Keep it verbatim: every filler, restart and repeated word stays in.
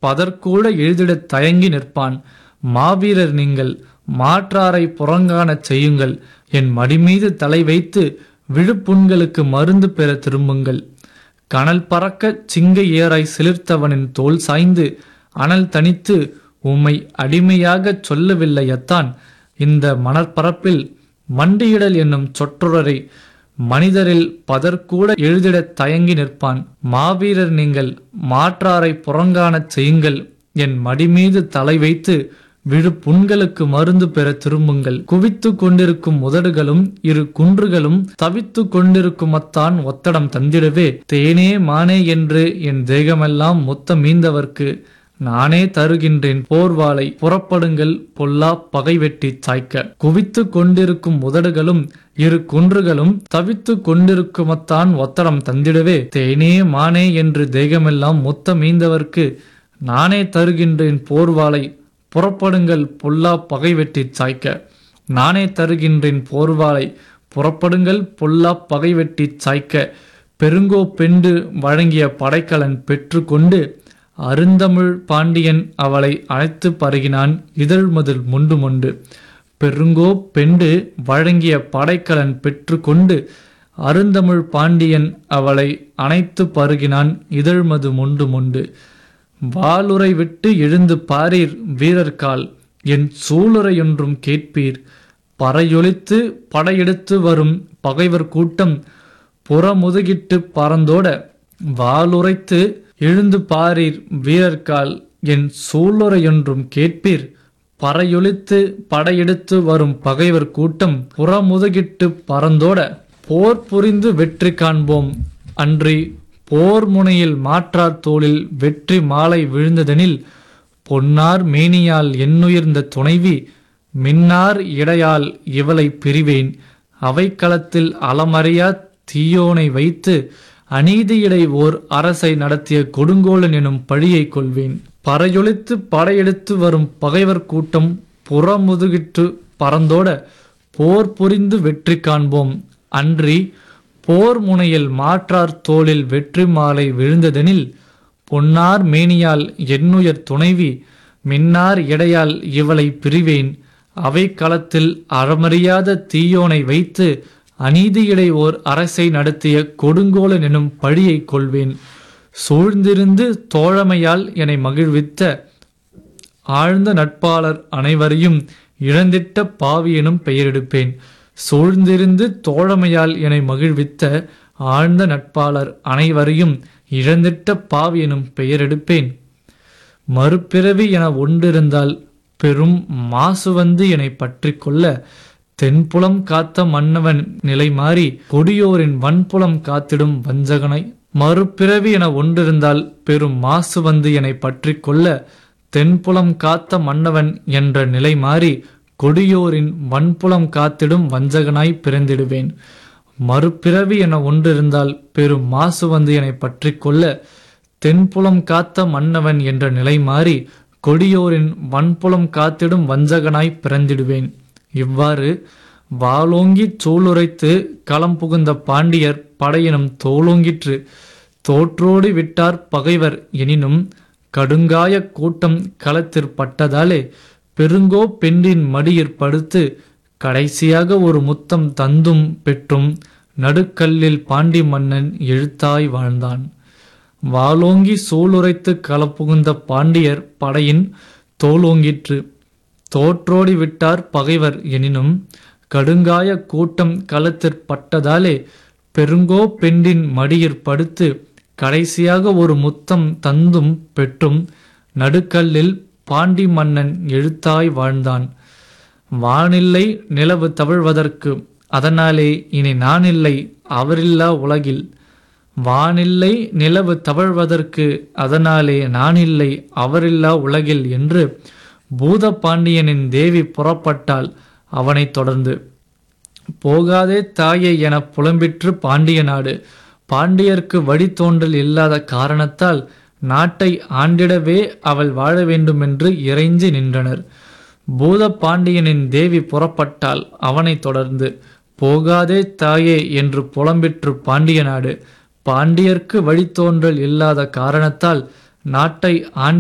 பதர்கூட எழுதிடத் தயங்கி நிற்பான். மாவீரர் நீங்கள், மாற்றாரை புறங்காணச் செய்யுங்கள். என் மடிமீது தலை வைத்து விழுப்புண்களுக்கு மருந்து பெற திரும்புங்கள். கனல் பறக்க சிங்கை ஏறாய் சிலிர்த்தவனின் தோல் சாய்ந்து அனல் தனித்து உம்மை அடிமையாகச் சொல்லவில்லையத்தான். இந்த மணற்பரப்பில் மண்டியிடல் என்னும் சொற்றொடரை மனிதரில் பதர்கூட எழுதிடத் தயங்கி நிற்பான். மாவீரர் நீங்கள், மாற்றாரை புறங்காணச் செய்யுங்கள். என் மடிமீது தலை வைத்து விழு புண்களுக்கு மருந்து பெற திரும்புங்கள். குவித்து கொண்டிருக்கும் உதடுகளும் இரு குன்றுகளும் தவித்து கொண்டிருக்கும் அத்தான் ஒத்தடம் தந்திடவே, தேனே மானே என்று என் தேகமெல்லாம் முத்த மீந்தவர்க்கு நானே தருகின்றேன் போர்வாளை, புறப்படுங்கள் பொல்லா பகை வெட்டி சாய்க்க. குவித்து கொண்டிருக்கும் உதடுகளும் இரு குன்றுகளும் தவித்து கொண்டிருக்குமத்தான் ஒத்தடம் தந்திடவே, தேனே மானே என்று தேகமெல்லாம் முத்த மீந்தவர்க்கு நானே தருகின்றேன் போர்வாளை, புறப்படுங்கள் பொல்லா பகை வெட்டி சாய்க்க. நானே தருகின்றேன் போர்வாளை, புறப்படுங்கள் பொல்லா பகை வெட்டி சாய்க்க. பெருங்கோ பெண்டு வழங்கிய படைக்கலன் பெற்று கொண்டு அருந்தமிழ் பாண்டியன் அவளை அழைத்து பருகினான் இதழ்மதில் முண்டு மொண்டு. பெருங்கோ பெண்டு வழங்கிய படைக்கலன் பெற்று கொண்டு அருந்தமிழ் பாண்டியன் அவளை அணைத்து பருகினான் இதழ்மது மொண்டு மொண்டு. வாளுரை விட்டு எழுந்து பாரீர் வீரர்கால், என் சூளுரையொன்றும் கேட்பீர். பறையொலித்து படையெடுத்து வரும் பகைவர் கூட்டம் புறமுதுகிட்டு பறந்தோட, வாளுரைத்து எழுந்து பாரீர் வீரர்கால், என் சூளுரையொன்றும் கேட்பீர். பறையொலித்து படையெடுத்து வரும் பகைவர் கூட்டம் புறமுதுகிட்டு பறந்தோட, போர் புரிந்து வெற்றி காண்போம் அன்றி போர் முனையில் மாற்றார் தோளில் வெற்றி மாலை விழுந்ததெனில், பொன்னார் மேனியால் என்னுயர்ந்த துணைவி மின்னார் இடையால் இவளை பிரிவேன். அவைக்களத்தில் அலமறியா தீயோனை வைத்து அநீதியிடை ஓர் அரசை நடத்திய கொடுங்கோலன் எனும் பழியை கொள்வேன். பறையொலித்து படையெடுத்து வரும் பகைவர் கூட்டம் புறமுதுகிட்டு பறந்தோட, போர் புரிந்து வெற்றி காண்போம் அன்றி போர் முனையில் மாற்றார் தோளில் வெற்றி மாலை விழுந்ததெனில், பொன்னார் மேனியால் என்னுயர் துணைவி மின்னார் இடையால் இவளை பிரிவேன். அவை களத்தில் அறமறியாத தீயோனை வைத்து அநீதியிடை ஓர் அரசை நடத்திய கொடுங்கோலன் எனும் பழியை கொள்வேன். சூழ்ந்திருந்து தோழமையால் என்னை மகிழ்வித்த ஆழ்ந்த நட்பாளர் அனைவரையும் இழந்திட்ட பாவி எனும் பெயரெடுப்பேன். சூழ்ந்திருந்து தோழமையால் என்னை மகிழ்வித்த ஆழ்ந்த நட்பாளர் அனைவரையும் இழந்திட்ட பாவி எனும் பெயரெடுப்பேன். மறுபிறவி என ஒன்றிருந்தால் பெரும் மாசு வந்து என்னை பற்றி கொள்ள, தென்புலம் காத்த மன்னவன் நிலை மாறி கொடியோரின் வன்புலம் காத்திடும் வஞ்சகனை. மறுபிறவி என ஒன்றிருந்தால் பெரும் மாசு வந்து என்னை பற்றி கொள்ள, தென்புலம் காத்த மன்னவன் என்ற நிலை மாறி கொடியோரின் வன்புலம் காத்திடும் வஞ்சகனாய் பிறந்திடுவேன். மறுபிறவி என ஒன்றிருந்தால் பெரும் மாசு வந்து என்னை பற்றி கொள்ள, தென்புலம் காத்த மன்னவன் என்ற நிலை மாறி கொடியோரின் வன்புலம் காத்திடும் வஞ்சகனாய் பிறந்திடுவேன். இவ்வாறு வாளோங்கி சூளுரைத்து களம் புகுந்த பாண்டியர் படையினும் தோளோங்கிற்று. தோற்றோடி விட்டார் பகைவர் எனினும் கடுங்காய கூட்டம் களத்திற்பட்டதாலே, பெருங்கோ பெண்டின் மடியிற் படுத்து கடைசியாக ஒரு முத்தம் தந்தும் பெற்றும் நடுக்கல்லில் பாண்டி மன்னன் எழுத்தாய் வாழ்ந்தான். வாளோங்கி சூளுரைத்து களப்புகுந்த பாண்டியர் படையின் தோளோங்கிற்று. தோற்றோடி விட்டார் பகைவர் எனினும் கடுங்காய கூட்டம் களத்திற்பட்டதாலே, பெருங்கோ பெண்டின் மடியிற் படுத்து கடைசியாக ஒரு முத்தம் தந்தும் பெற்றும் நடுக்கல்லில் பாண்டி மன்னன் எழுத்தாய் வாழ்ந்தான். வானில்லை நிலவு தவழ்வதற்கு, அதனாலே இனி நானில்லை அவரில்லா உலகில். வானில்லை நிலவு தவழ்வதற்கு, அதனாலே நானில்லை அவரில்லா உலகில் என்று பூத பாண்டியனின் தேவி புறப்பட்டால் அவனை தொடர்ந்து. போகாதே தாயே என புலம்பிற்று பாண்டிய நாடு. பாண்டியர்க்கு வழித்தோன்றல் இல்லாத காரணத்தால் நாட்டை ஆண்டிடவே அவள் வாழ வேண்டுமென்று இறைஞ்சி நின்றனர். பூத பாண்டியனின் தேவி புறப்பட்டால் அவனை தொடர்ந்து. போகாதே தாயே என்று புலம்பிற்று பாண்டிய நாடு. பாண்டியர்க்கு வழித்தோன்றல் இல்லாத காரணத்தால் நாட்டை ஆண்டி